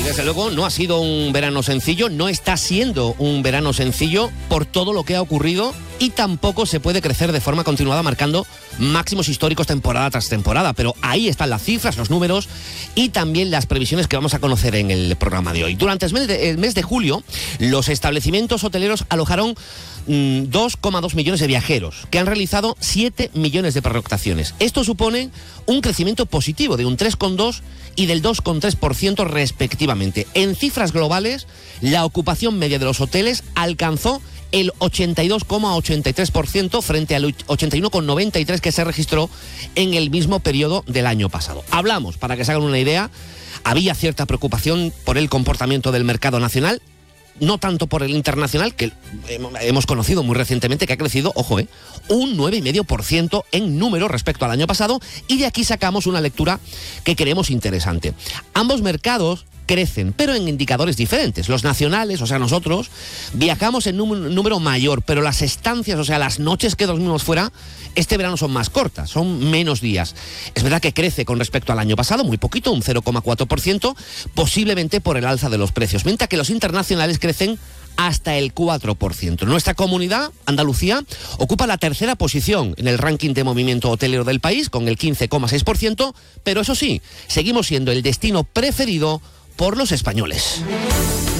Desde luego no ha sido un verano sencillo, no está siendo un verano sencillo por todo lo que ha ocurrido y tampoco se puede crecer de forma continuada marcando máximos históricos temporada tras temporada, pero ahí están las cifras, los números y también las previsiones que vamos a conocer en el programa de hoy. Durante el mes de julio, los establecimientos hoteleros alojaron 2,2 millones de viajeros, que han realizado 7 millones de pernoctaciones. Esto supone un crecimiento positivo de un 3,2% y del 2,3% respectivamente. En cifras globales, la ocupación media de los hoteles alcanzó el 82,83% frente al 81,93% que se registró en el mismo periodo del año pasado. Hablamos, para que se hagan una idea, había cierta preocupación por el comportamiento del mercado nacional, no tanto por el internacional, que hemos conocido muy recientemente que ha crecido, ojo, un 9,5% en número respecto al año pasado, y de aquí sacamos una lectura que creemos interesante. Ambos mercados crecen, pero en indicadores diferentes. Los nacionales, o sea, nosotros, viajamos en número mayor, pero las estancias, o sea, las noches que dormimos fuera, este verano son más cortas, son menos días. Es verdad que crece con respecto al año pasado, muy poquito, un 0,4%, posiblemente por el alza de los precios, mientras que los internacionales crecen hasta el 4%. Nuestra comunidad, Andalucía, ocupa la tercera posición en el ranking de movimiento hotelero del país, con el 15,6%, pero eso sí, seguimos siendo el destino preferido por los españoles.